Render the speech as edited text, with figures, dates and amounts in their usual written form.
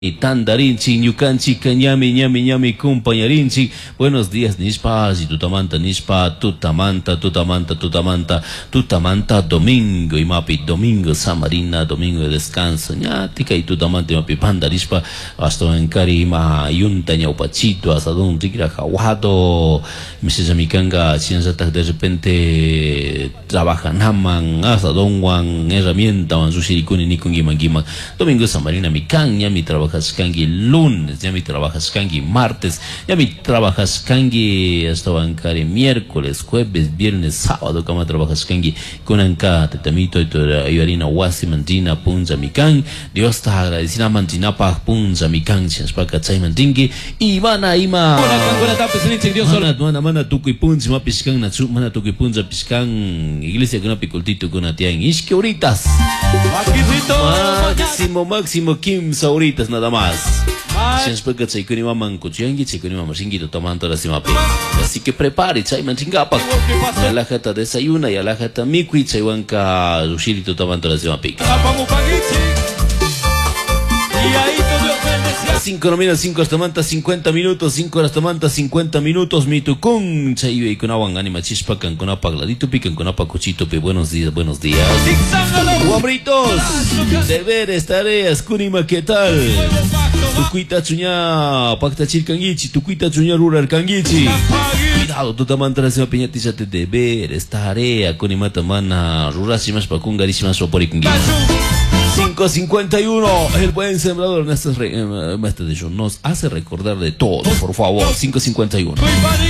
Tandarinchi, ñukanchi, ñami, ñami, ñami, compañarinchi. Buenos días, Nispa, y tutamanta, Nispa, tutamanta, tutamanta, tutamanta, tutamanta, domingo, y mapi, domingo, Samarina, domingo de descanso, ñatica, y tutamanta, y mapi, panda, Nispa, hasta en Karima, yunta, ñaupachito, hasta don tigre, jaguado, Mrs. Mikanga, ciencia, de repente, trabajan, haman, hasta don Juan, herramienta, van su siricuni, ni con giman, giman, domingo, Samarina, Mikan, mi trabajas kangi lunes, ya mi trabajas kangi martes, ya mi trabajas kangi hasta bancari miércoles, jueves, viernes, sábado, kama trabajas kangi kunanka tetamito y harina wasi mantina punza mikan, Dios ta agradecida mantina pa punza mikan, chans pa katsai mantingi y mana ima mana tukuy punza ma piskan natsu mana tukuy punza piskan iglesia kuna picultito kuna tiang iski horitas máximo 15 horitas nada más. Siempre que se mamá cuchiangi, se mamá singito tomando la cima. Así que prepare, chay manchingapa. Ya la jata desayuna, ya la jata miqui, chay wanka sushirito tomando la cima pica. 5 nomina 5 hasta manta 50 minutos, 5 horas manta 50 minutos, mi tucún, chay y con aguan anima chispacan con apagladito pican con apacuchito, pe buenos días, buenos días. Guabritos, deberes, tareas, kunima, ¿qué tal? Tucuita chuña, pacta chilcanguichi, tucuita chuña rural canguichi. Cuidado, tu tamanta la sema piñatisa te deberes, tarea, kunima tamana, rurasimas pacungarísimas soporicunguichi. 5:51, el buen sembrador Maestro de John nos hace recordar de todo, por favor. 5:51.